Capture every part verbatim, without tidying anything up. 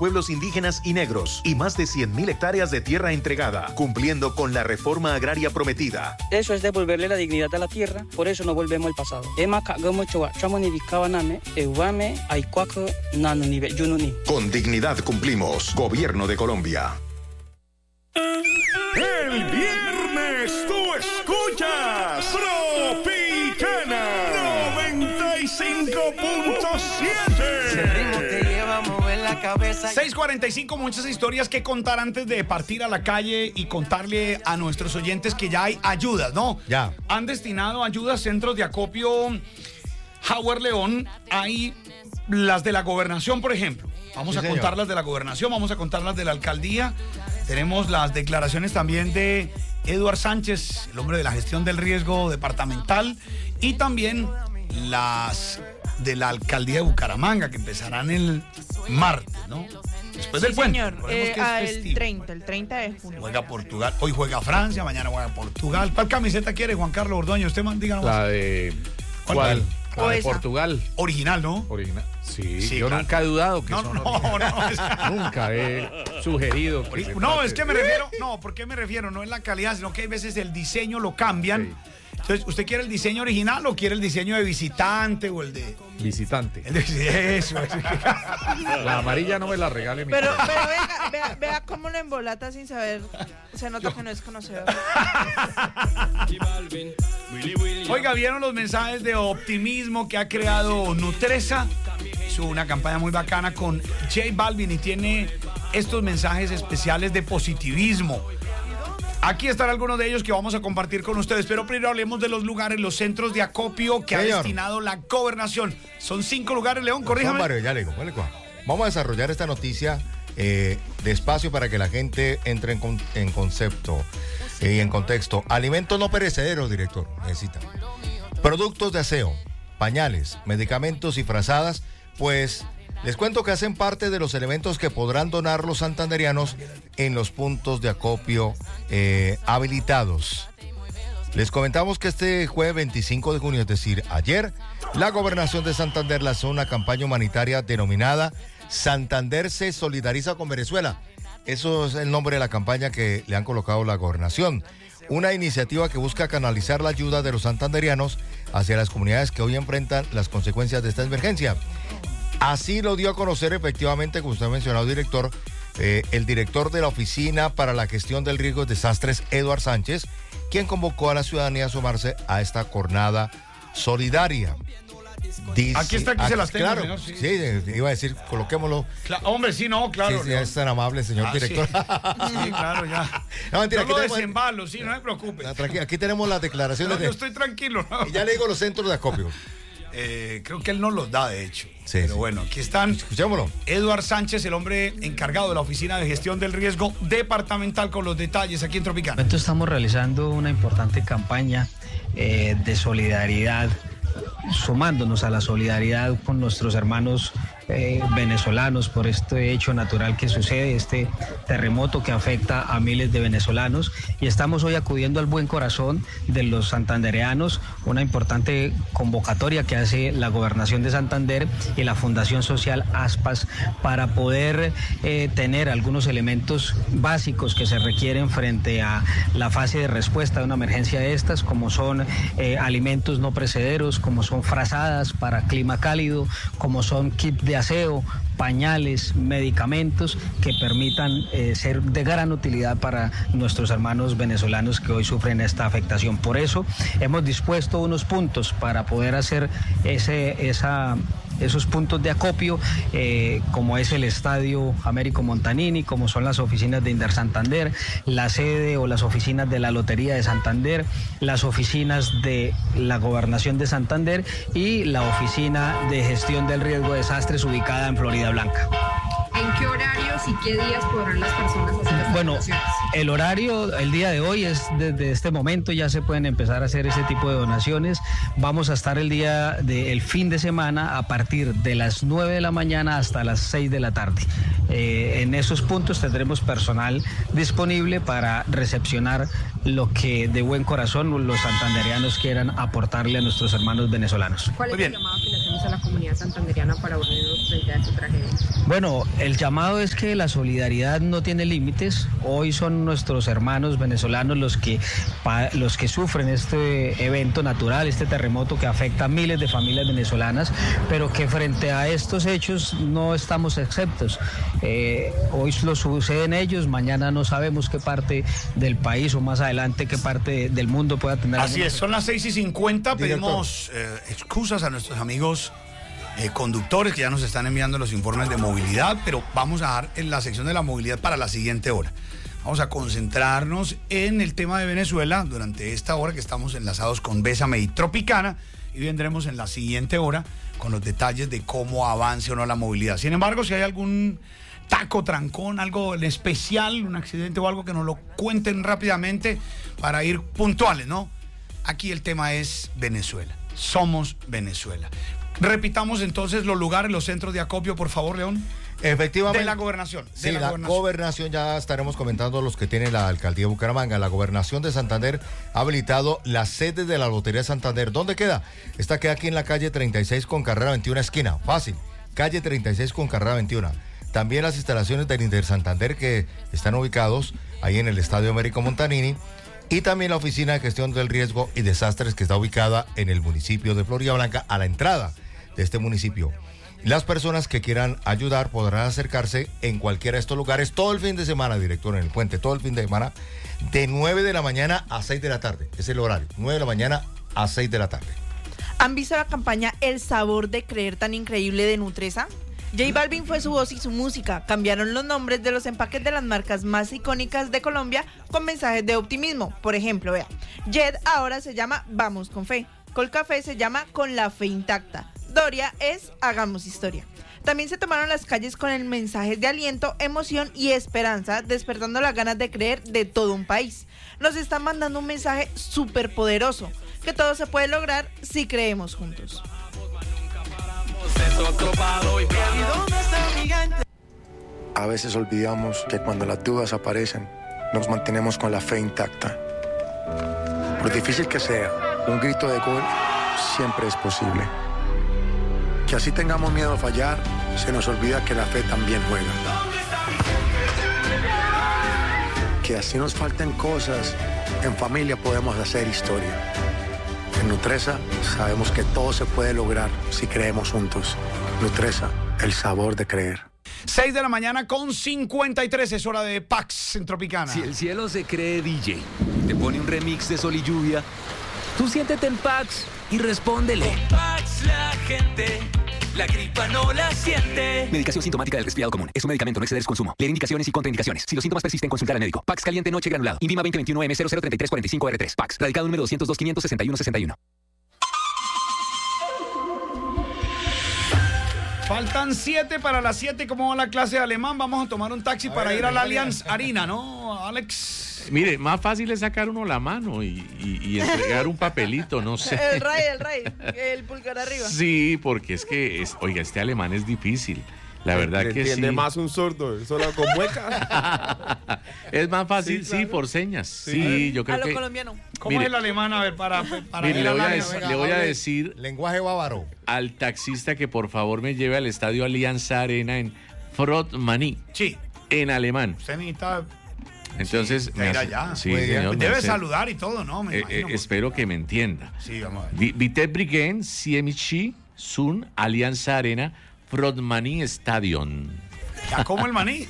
pueblos indígenas y negros y más de cien mil hectáreas de tierra entregada, cumpliendo con la reforma agraria prometida. Eso es devolverle la dignidad a la tierra, por eso no volvemos al pasado. Con dignidad cumplimos. Gobierno de Colombia. El viernes tú escuchas Tropicana noventa y cinco punto siete. seis cuarenta y cinco, muchas historias que contar antes de partir a la calle y contarle a nuestros oyentes que ya hay ayudas, ¿no? Ya. Han destinado ayudas, centros de acopio Howard León. Hay las de la gobernación, por ejemplo. Vamos Sí, a señor. contar las de la gobernación, vamos a contar las de la alcaldía. Tenemos las declaraciones también de Eduard Sánchez, el hombre de la gestión del riesgo departamental, y también las de la alcaldía de Bucaramanga, que empezarán el martes, ¿no? Después del Sí, puente. señor. Recordemos Eh, que es ah, el festivo. treinta, el treinta de junio. Juega Portugal, hoy juega Francia, mañana juega Portugal. ¿Cuál camiseta quiere, Juan Carlos Ordóñez? Usted man, díganos. La de... ¿Cuál? ¿Cuál? O La de esa. Portugal. Original, ¿no? Original. Sí, Sí, yo claro. nunca he dudado que No, son no, originales. no, es- Nunca he sugerido que se No, trate es que me refiero, no, ¿por qué me refiero? No es la calidad, sino que hay veces el diseño lo cambian. Sí. Entonces, ¿usted quiere el diseño original o quiere el diseño de visitante o el de... visitante. el de eso, eso. La amarilla no me la regale mi Pero, padre. pero venga, vea, vea cómo lo embolata sin saber. Se nota que no es conocedor. Oiga, ¿vieron los mensajes de optimismo que ha creado Nutresa? Hizo una campaña muy bacana con J Balvin y tiene estos mensajes especiales de positivismo. Aquí están algunos de ellos que vamos a compartir con ustedes, pero primero hablemos de los lugares, los centros de acopio que Señor. ha destinado la gobernación. Son cinco lugares, León, Son corríjame. varios, ya le digo, vale, coja. Vamos a desarrollar esta noticia eh, despacio para que la gente entre en, con- en concepto eh, y en contexto. Alimentos no perecederos, director, necesita. Productos de aseo, pañales, medicamentos y frazadas, pues les cuento que hacen parte de los elementos que podrán donar los santanderianos en los puntos de acopio eh, habilitados. Les comentamos que este jueves veinticinco de junio, es decir, ayer, la Gobernación de Santander lanzó una campaña humanitaria denominada Santander se solidariza con Venezuela. Eso es el nombre de la campaña que le han colocado la Gobernación. Una iniciativa que busca canalizar la ayuda de los santanderianos hacia las comunidades que hoy enfrentan las consecuencias de esta emergencia. Así lo dio a conocer efectivamente, como usted ha mencionado, director, eh, el director de la Oficina para la Gestión del Riesgo de Desastres, Eduard Sánchez, quien convocó a la ciudadanía a sumarse a esta jornada solidaria. Dice- Aquí está, aquí se las tengo, Claro, señor, sí, sí. eh, iba a decir, coloquémoslo. Cla- hombre, sí, no, claro. Sí, sí, León. es tan amable, señor Ah, director. Sí. Sí, claro, ya. No, mentira, Yo aquí lo tenemos- desembalo, sí, no se preocupe. Ah, tranqui- Aquí tenemos las declaraciones No, de... yo estoy tranquilo, ¿no? Y ya le digo los centros de acopio. Eh, creo que él nos los da, de hecho. Sí, Pero sí. bueno, aquí están. Escuchémoslo. Eduard Sánchez, el hombre encargado de la Oficina de Gestión del Riesgo Departamental, con los detalles aquí en Tropicana. momento estamos realizando una importante campaña eh, de solidaridad, sumándonos a la solidaridad con nuestros hermanos eh, venezolanos por este hecho natural que sucede, este terremoto que afecta a miles de venezolanos, y estamos hoy acudiendo al buen corazón de los santandereanos, una importante convocatoria que hace la Gobernación de Santander y la Fundación Social Aspas para poder eh, tener algunos elementos básicos que se requieren frente a la fase de respuesta de una emergencia de estas, como son eh, alimentos no precederos, como son frazadas para clima cálido, como son kits de aseo, pañales, medicamentos que permitan eh, ser de gran utilidad para nuestros hermanos venezolanos que hoy sufren esta afectación. Por eso hemos dispuesto unos puntos para poder hacer ese, esa... esos puntos de acopio, eh, como es el Estadio Américo Montanini, como son las oficinas de Inder Santander, la sede o las oficinas de la Lotería de Santander, las oficinas de la Gobernación de Santander y la Oficina de Gestión del Riesgo de Desastres ubicada en Florida Blanca. ¿En qué horarios y qué días podrán las personas hacer las Bueno, donaciones? el horario, el día de hoy es desde este momento, ya se pueden empezar a hacer ese tipo de donaciones. Vamos a estar el día del fin de semana a partir de las nueve de la mañana hasta las seis de la tarde. Eh, en esos puntos tendremos personal disponible para recepcionar lo que de buen corazón los santandereanos quieran aportarle a nuestros hermanos venezolanos. ¿Cuál es Muy el bien. llamado que le hacemos a la comunidad santandereana para unirnos frente a esta tragedia? Bueno, el llamado es que la solidaridad no tiene límites. Hoy son nuestros hermanos venezolanos los que, pa, los que sufren este evento natural, este terremoto que afecta a miles de familias venezolanas, pero que frente a estos hechos no estamos exceptos. Eh, hoy lo suceden ellos, mañana no sabemos qué parte del país o más adelante qué parte del mundo pueda tener. Así es, son las seis y cincuenta, pedimos eh, excusas a nuestros amigos eh, conductores que ya nos están enviando los informes de movilidad, pero vamos a dar en la sección de la movilidad para la siguiente hora. Vamos a concentrarnos en el tema de Venezuela durante esta hora que estamos enlazados con Bésame y Tropicana, y vendremos en la siguiente hora con los detalles de cómo avance o no la movilidad. Sin embargo, si hay algún taco, trancón, algo en especial, un accidente o algo, que nos lo cuenten rápidamente para ir puntuales, ¿no? Aquí el tema es Venezuela. Somos Venezuela. Repitamos entonces los lugares, los centros de acopio, por favor, León. Efectivamente. De la gobernación. De Sí, la, la gobernación. gobernación, ya estaremos comentando los que tiene la alcaldía de Bucaramanga. La gobernación de Santander ha habilitado la sede de la Lotería de Santander. ¿Dónde queda? Esta queda aquí en la calle treinta y seis con carrera veintiuno, esquina. Fácil. Calle treinta y seis con carrera veintiuno. También las instalaciones del Inter Santander, que están ubicados ahí en el Estadio Américo Montanini. Y también la Oficina de Gestión del Riesgo y Desastres, que está ubicada en el municipio de Floridablanca, a la entrada de este municipio. Las personas que quieran ayudar podrán acercarse en cualquiera de estos lugares todo el fin de semana, director, en el puente, todo el fin de semana, de nueve de la mañana a seis de la tarde. Es el horario, nueve de la mañana a seis de la tarde. ¿Han visto la campaña El Sabor de Creer tan increíble de Nutresa? J Balvin fue su voz y su música. Cambiaron los nombres de los empaques de las marcas más icónicas de Colombia con mensajes de optimismo. Por ejemplo, vea, Jet ahora se llama Vamos con Fe. Colcafé se llama Con la Fe Intacta. Doria es Hagamos Historia. También se tomaron las calles con el mensaje de aliento, emoción y esperanza, despertando las ganas de creer de todo un país. Nos están mandando un mensaje súper poderoso, que todo se puede lograr si creemos juntos. A veces olvidamos que cuando las dudas aparecen, nos mantenemos con la fe intacta. Por difícil que sea, un grito de gol siempre es posible. Que así tengamos miedo a fallar, se nos olvida que la fe también juega. Que así nos falten cosas, en familia podemos hacer historia. En Nutresa sabemos que todo se puede lograr si creemos juntos. Nutresa, el sabor de creer. seis de la mañana con cincuenta y tres, es hora de Pax en Tropicana. Si el cielo se cree D J, te pone un remix de Sol y Lluvia, tú siéntete en Pax y respóndele. Con Pax la gente, la gripa no la siente. Medicación sintomática del resfriado común. Es un medicamento, no exceder su consumo. Leer indicaciones y contraindicaciones. Si los síntomas persisten, consultar al médico. Pax caliente noche granulado. Invima veinte veintiuno M cero cero treinta y tres cuarenta y cinco R tres. Pax. Radicado número doscientos dos quinientos sesenta y uno sesenta y uno. Faltan siete para las siete. ¿Cómo va la clase de alemán? Vamos a tomar un taxi a para ver, ir a la Allianz Arena, ¿no, Alex? Mire, más fácil es sacar uno la mano y, y, y entregar un papelito, no sé. El rey, el rey, el pulgar arriba. Sí, porque es que, es, oiga, este alemán es difícil. La verdad Le que sí. entiende más un sordo, solo con muecas. Es más fácil, sí, Sí, claro. por señas. Sí, Sí. yo creo A lo que... colombiano. ¿Cómo Mire, es el alemán? A ver, para, para mire, ir le a voy, la a, Allianz. dec- le voy a decir Lenguaje bávaro. al taxista que por favor me lleve al estadio Alianza Arena en Frotmani. Sí. En alemán. Usted necesita... Entonces, Sí, me ir hace- allá. sí, Muy bien. señor, me Debe hace- saludar y todo, ¿no? Me Eh, imagino, eh, pues. espero que me entienda. Sí, vamos a ver. Vi- Vite Brigen, Siemichi, Sun, Alianza Arena, Frotmani Stadion. Ya como el maní.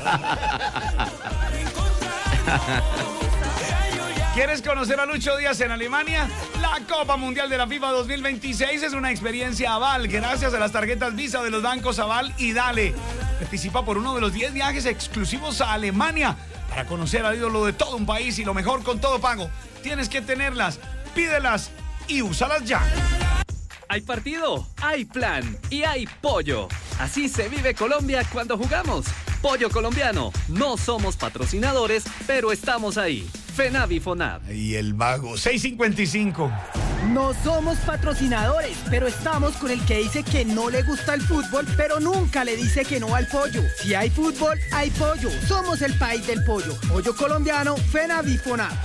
¿Quieres conocer a Lucho Díaz en Alemania? La Copa Mundial de la FIFA dos mil veintiséis es una experiencia Aval, gracias a las tarjetas Visa de los bancos Aval y Dale. Participa por uno de los diez viajes exclusivos a Alemania para conocer al ídolo de todo un país y lo mejor con todo pago. Tienes que tenerlas, pídelas y úsalas ya. Hay partido, hay plan y hay pollo. Así se vive Colombia cuando jugamos. Pollo colombiano. No somos patrocinadores, pero estamos ahí. FENAV y FONAV. Y el vago, seis cincuenta y cinco. No somos patrocinadores, pero estamos con el que dice que no le gusta el fútbol, pero nunca le dice que no al pollo. Si hay fútbol, hay pollo. Somos el país del pollo. Pollo colombiano, FENAV y FONAV.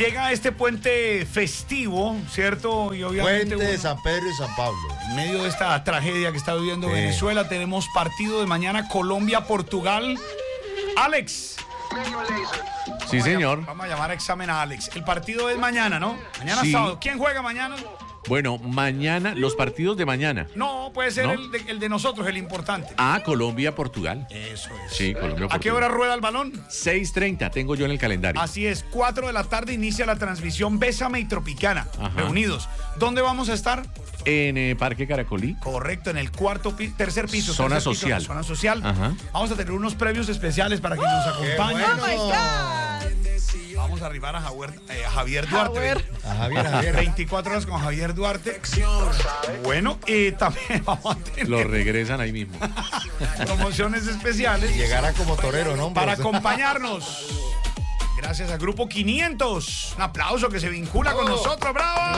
llega este puente festivo, ¿cierto? Y obviamente Puente de uno, San Pedro y San Pablo. en medio de esta tragedia que está viviendo Sí. Venezuela, tenemos partido de mañana Colombia-Portugal. Alex. Sí, Vamos a señor. llam- Vamos a llamar a examen a Alex. El partido es mañana, ¿no? Mañana Sí. sábado. ¿Quién juega mañana? Bueno, mañana, los partidos de mañana. No, puede ser ¿No? El, de, el de nosotros, el importante. Ah, Colombia-Portugal. Eso es. Sí, Colombia-Portugal. ¿A qué hora rueda el balón? seis treinta, tengo yo en el calendario. Así es, cuatro de la tarde inicia la transmisión Bésame y Tropicana, Ajá. reunidos. ¿Dónde vamos a estar? En eh, Parque Caracolí. Correcto, en el cuarto, pi- tercer piso. Zona tercer piso de la social. zona social. Ajá. Vamos a tener unos premios especiales para que nos acompañen. Oh my God. Vamos a arribar a Javier, eh, a Javier Duarte. Javier. A Javier, Javier. veinticuatro horas con Javier Duarte. Bueno, y también vamos a tener Lo regresan ahí mismo. promociones especiales. Llegará como torero, ¿no? Para acompañarnos. Gracias al Grupo quinientos. Un aplauso que se vincula con nosotros. ¡Bravo!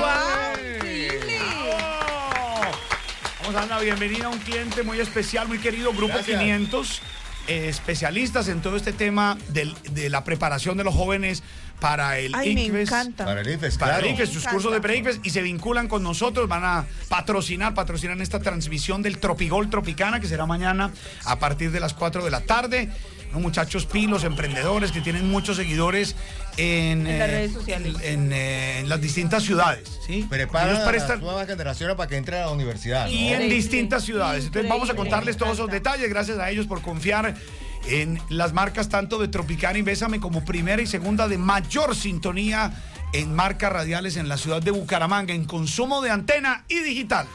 ¡Bravo! Vamos a dar la bienvenida a un cliente muy especial, muy querido, Grupo Gracias. quinientos. eh, especialistas en todo este tema del- de la preparación de los jóvenes para el Ay, me ICFES. encanta. Para el IFES, Para claro. el ICFES, sus Me cursos de encanta. pre-ICFES, y se vinculan con nosotros, van a patrocinar, patrocinan esta transmisión del Tropigol Tropicana, que será mañana a partir de las cuatro de la tarde. Unos muchachos pilos, emprendedores que tienen muchos seguidores en, En las eh, redes sociales. en, eh, en las distintas ciudades. ¿sí? Prepara Ellos a las prestan- nuevas generaciones para que entre a la universidad. ¿no? y en Increíble. distintas ciudades. Entonces vamos a Increíble, contarles me todos esos encanta. detalles. Gracias a ellos por confiar en las marcas tanto de Tropicana y Bésame como primera y segunda de mayor sintonía en marcas radiales en la ciudad de Bucaramanga, en consumo de antena y digital.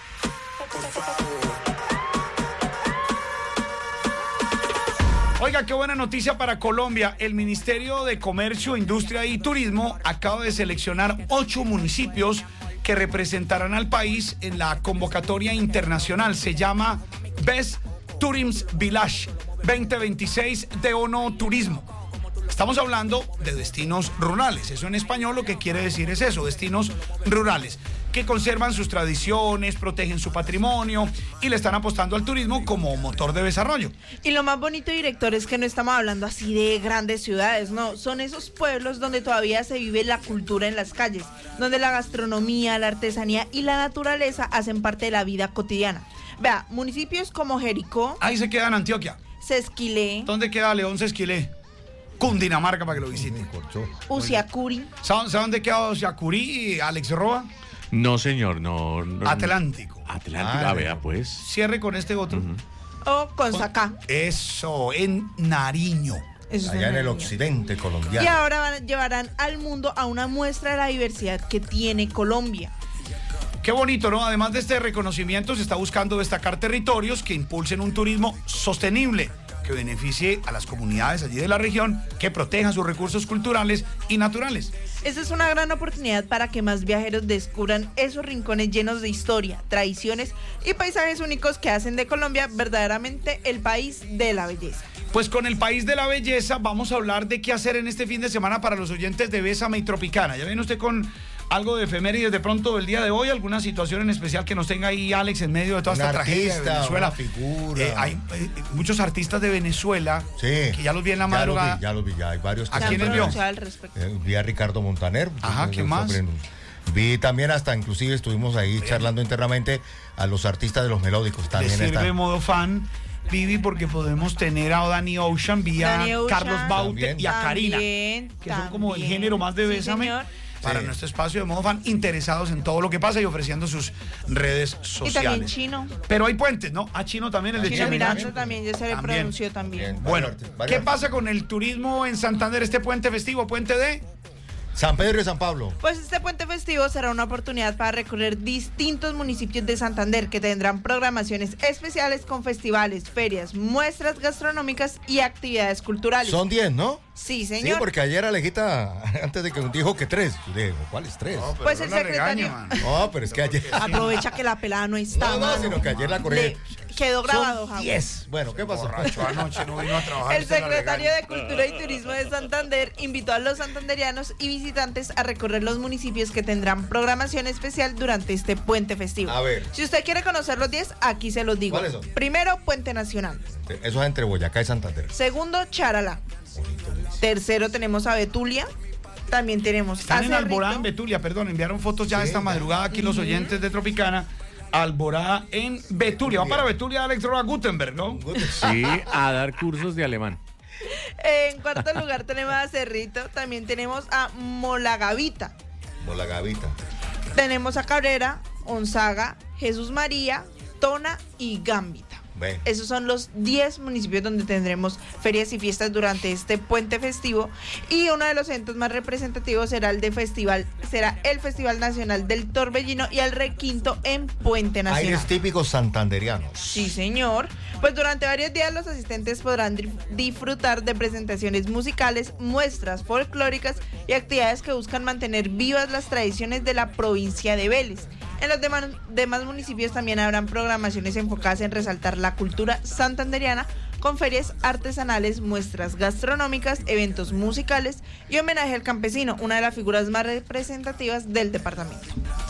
Oiga, qué buena noticia para Colombia. El Ministerio de Comercio, Industria y Turismo acaba de seleccionar ocho municipios que representarán al país en la convocatoria internacional. Se llama Best Tourism Village veinte veintiséis de ONU Turismo. Estamos hablando de destinos rurales. Eso en español lo que quiere decir es eso, destinos rurales, que conservan sus tradiciones, protegen su patrimonio y le están apostando al turismo como motor de desarrollo. Y lo más bonito, director, es que no estamos hablando así de grandes ciudades, no. Son esos pueblos donde todavía se vive la cultura en las calles, donde la gastronomía, la artesanía y la naturaleza hacen parte de la vida cotidiana. Vea, municipios como Jericó, Ahí se queda en Antioquia. Sesquilé, ¿Dónde queda León Sesquilé? Cundinamarca, para que lo visiten. Usiacuri, ¿Saben saben dónde queda Usiacurí, Alex Roa? No, señor, no. no Atlántico. Atlántico, ah, vea, pues. Cierre con este otro. o Consacá. Eso, en Nariño. Eso es Allá en el Nariño. occidente colombiano. Y ahora van- llevarán al mundo a una muestra de la diversidad que tiene Colombia. Qué bonito, ¿no? Además de este reconocimiento, se está buscando destacar territorios que impulsen un turismo sostenible, que beneficie a las comunidades allí de la región, que protejan sus recursos culturales y naturales. Esta es una gran oportunidad para que más viajeros descubran esos rincones llenos de historia, tradiciones y paisajes únicos que hacen de Colombia verdaderamente el país de la belleza. Pues con el país de la belleza vamos a hablar de qué hacer en este fin de semana para los oyentes de Bésame y Tropicana. ¿Ya viene usted con algo de efemérides de pronto del día de hoy? ¿Alguna situación en especial que nos tenga ahí Alex en medio de toda Un esta tragedia de artista, Venezuela? una figura. Eh, hay eh, muchos artistas de Venezuela Sí. que ya los vi en la Ya los madrugada. vi, ya los vi, ya hay varios. que ¿A se quiénes han vio? pronunciado. Al respecto. Eh, Vi a Ricardo Montaner. Ajá, ¿quién más? Vi también hasta, inclusive estuvimos ahí charlando internamente a los artistas de los melódicos Le también. sirve están. modo fan, Vivi, porque podemos tener a Danny Ocean, vía Danny Ocean. Carlos Baute También. y a Karina, También, que son como el también. género más de Sí, Bésame. señor. Para Sí. nuestro espacio de modo fan, interesados en todo lo que pasa y ofreciendo sus redes Y sociales. también Chino. Pero hay puentes, ¿no? A Chino también, el de Chino Chino. Miranda también, ya se le También. pronunció también. Bien, Bueno, varios arti- varios ¿qué pasa con el turismo en Santander, este puente festivo, puente de? San Pedro y San Pablo. Pues este puente festivo será una oportunidad para recorrer distintos municipios de Santander que tendrán programaciones especiales con festivales, ferias, muestras gastronómicas y actividades culturales. Son diez, ¿no? Sí, Sí, señor. porque ayer Alejita, antes de que dijo que tres, yo le digo, ¿cuáles tres? Pues el secretario No, pero es que ayer. aprovecha que la pelada no está. No, no, mano. sino que ayer la corrí. Le quedó grabado, Son Javier. diez. Bueno, ¿qué pasó? Borracho anoche, no vino a trabajar. El se la secretario regaña. de Cultura y Turismo de Santander invitó a los santanderianos y visitantes a recorrer los municipios que tendrán programación especial durante este puente festivo. A ver. Si usted quiere conocer los diez, aquí se los digo. ¿Cuáles son? Primero, Puente Nacional. Eso es entre Boyacá y Santander. Segundo, Charalá. Tercero, tenemos a Betulia. También tenemos Están a en Alborada, Cerrito. en Betulia, perdón, enviaron fotos ya Sí, esta madrugada aquí los oyentes de Tropicana. Alborada en Betulia. Va para Betulia Alex Roa Gutenberg, ¿no? Sí, a dar cursos de alemán. En cuarto lugar tenemos a Cerrito. También tenemos a Molagavita. Mola Gavita. Tenemos a Cabrera, Onzaga, Jesús María, Tona y Gambita. Ven. Esos son los diez municipios donde tendremos ferias y fiestas durante este puente festivo, y uno de los eventos más representativos será el de festival, será el Festival Nacional del Torbellino y el requinto en Puente Nacional. Aires típicos santanderianos. Sí, señor. Pues durante varios días los asistentes podrán di- disfrutar de presentaciones musicales, muestras folclóricas y actividades que buscan mantener vivas las tradiciones de la provincia de Vélez. En los demás, demás municipios también habrán programaciones enfocadas en resaltar la cultura santanderiana, con ferias artesanales, muestras gastronómicas, eventos musicales y homenaje al campesino, una de las figuras más representativas del departamento.